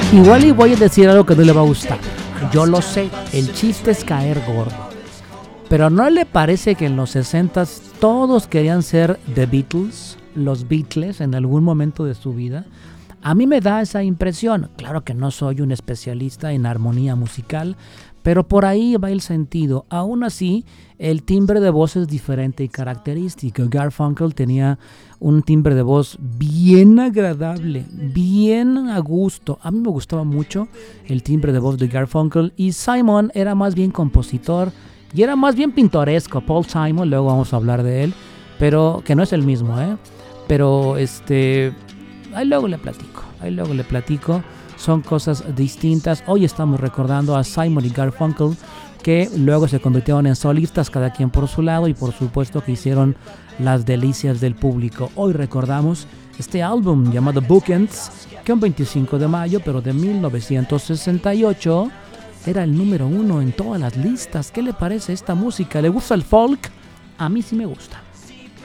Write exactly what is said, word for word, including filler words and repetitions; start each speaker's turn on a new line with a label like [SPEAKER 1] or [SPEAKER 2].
[SPEAKER 1] Igual y voy a decir algo que no le va a gustar. Yo lo sé, el chiste es caer gordo. Pero ¿no le parece que en los sesentas todos querían ser The Beatles, los Beatles, en algún momento de su vida? A mí me da esa impresión. Claro que no soy un especialista en armonía musical, pero por ahí va el sentido. Aún así, el timbre de voz es diferente y característico. Garfunkel tenía un timbre de voz bien agradable, bien a gusto. A mí me gustaba mucho el timbre de voz de Garfunkel, y Simon era más bien compositor y era más bien pintoresco. Paul Simon, luego vamos a hablar de él, pero que no es el mismo, ¿eh? Pero este, ahí luego le platico, ahí luego le platico. Son cosas distintas. Hoy estamos recordando a Simon y Garfunkel, que luego se convirtieron en solistas, cada quien por su lado, y por supuesto que hicieron las delicias del público. Hoy recordamos este álbum llamado Bookends, que un veinticinco de mayo, pero de mil novecientos sesenta y ocho, era el número uno en todas las listas. ¿Qué le parece esta música? ¿Le gusta el folk? A mí sí me gusta.